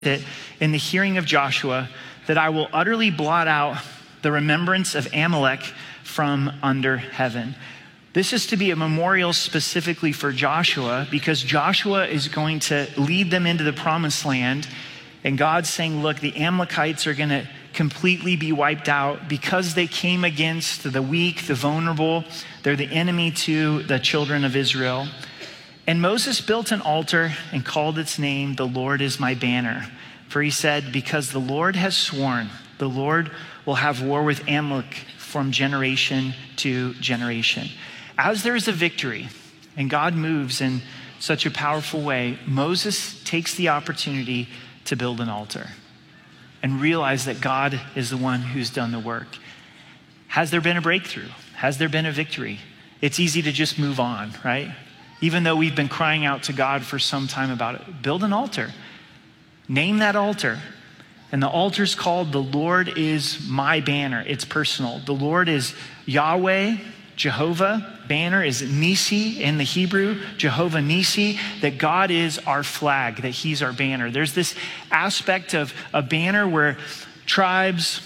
it in the hearing of Joshua that I will utterly blot out the remembrance of Amalek from under heaven. This is to be a memorial specifically for Joshua because Joshua is going to lead them into the promised land. And God's saying, look, the Amalekites are going to completely be wiped out because they came against the weak, the vulnerable. They're the enemy to the children of Israel. And Moses built an altar and called its name, "The Lord is my banner." For he said, because the Lord has sworn, the Lord will have war with Amalek from generation to generation. As there is a victory and God moves in such a powerful way, Moses takes the opportunity to build an altar and realize that God is the one who's done the work. Has there been a breakthrough? Has there been a victory? It's easy to just move on, right? Even though we've been crying out to God for some time about it, build an altar. Name that altar. And the altar's called "The Lord is my banner." It's personal. The Lord is Yahweh, Jehovah. Banner is Nisi in the Hebrew, Jehovah Nisi, that God is our flag, that he's our banner. There's this aspect of a banner where tribes,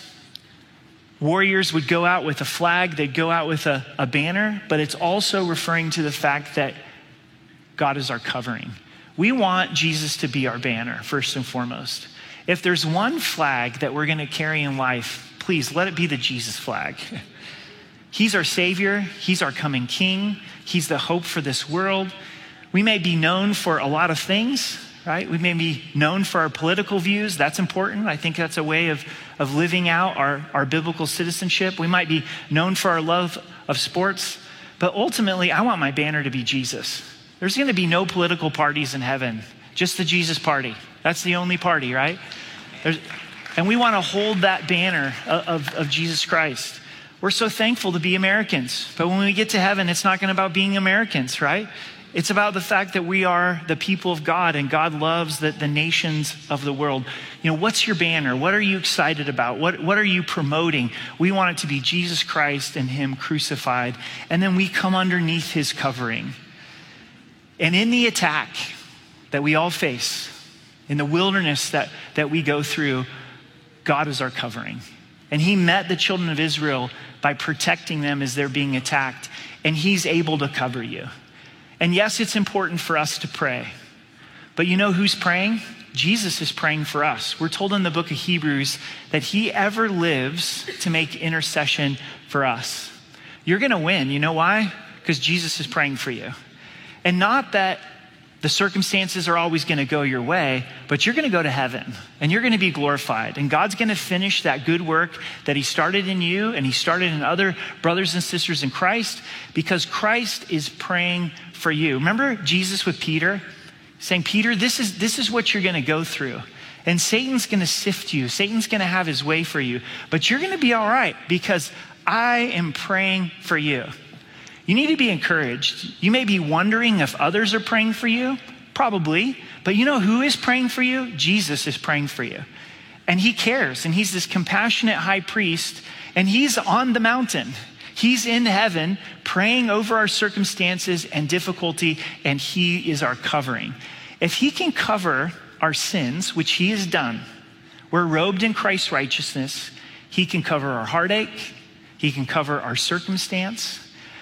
warriors would go out with a flag, they'd go out with a banner, but it's also referring to the fact that God is our covering. We want Jesus to be our banner, first and foremost. If there's one flag that we're going to carry in life, please let it be the Jesus flag. He's our Savior. He's our coming King. He's the hope for this world. We may be known for a lot of things, right? We may be known for our political views. That's important. I think that's a way of living out our biblical citizenship. We might be known for our love of sports. But ultimately, I want my banner to be Jesus. There's going to be no political parties in heaven, just the Jesus party. That's the only party, right? And we want to hold that banner of Jesus Christ. We're so thankful to be Americans. But when we get to heaven, it's not going to be about being Americans, right? It's about the fact that we are the people of God and God loves the nations of the world. You know, what's your banner? What are you excited about? What are you promoting? We want it to be Jesus Christ and him crucified. And then we come underneath his covering. And in the attack that we all face, in the wilderness that we go through, God is our covering. And he met the children of Israel by protecting them as they're being attacked. And he's able to cover you. And yes, it's important for us to pray. But you know who's praying? Jesus is praying for us. We're told in the book of Hebrews that he ever lives to make intercession for us. You're going to win. You know why? Because Jesus is praying for you. And not that the circumstances are always going to go your way, but you're going to go to heaven and you're going to be glorified. And God's going to finish that good work that he started in you and he started in other brothers and sisters in Christ because Christ is praying for you. Remember Jesus with Peter saying, Peter, this is what you're going to go through. And Satan's going to sift you. Satan's going to have his way for you, but you're going to be all right because I am praying for you. You need to be encouraged. You may be wondering if others are praying for you, probably, but you know who is praying for you? Jesus is praying for you. And he cares, and he's this compassionate high priest, and he's on the mountain. He's in heaven praying over our circumstances and difficulty, and he is our covering. If he can cover our sins, which he has done, we're robed in Christ's righteousness, he can cover our heartache, he can cover our circumstance.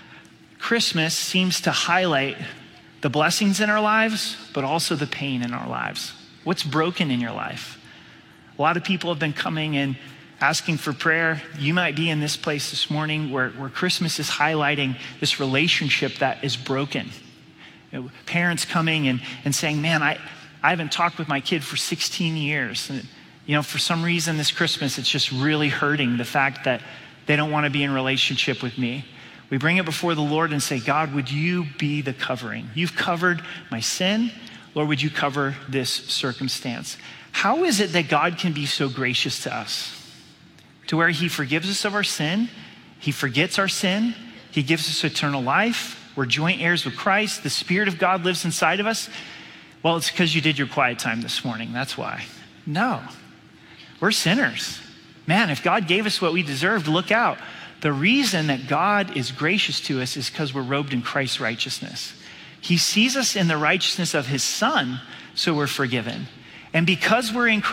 Christmas seems to highlight the blessings in our lives, but also the pain in our lives. What's broken in your life? A lot of people have been coming and asking for prayer. You might be in this place this morning where Christmas is highlighting this relationship that is broken. You know, parents coming and saying, man, I haven't talked with my kid for 16 years. And, you know, for some reason this Christmas, it's just really hurting the fact that they don't want to be in relationship with me. We bring it before the Lord and say, God, would you be the covering? You've covered my sin. Lord, would you cover this circumstance? How is it that God can be so gracious to us? To where he forgives us of our sin, he forgets our sin, he gives us eternal life, we're joint heirs with Christ, the Spirit of God lives inside of us. Well, it's because you did your quiet time this morning, that's why. No, we're sinners. Man, if God gave us what we deserved, look out. The reason that God is gracious to us is because we're robed in Christ's righteousness. He sees us in the righteousness of his Son, so we're forgiven. And because we're in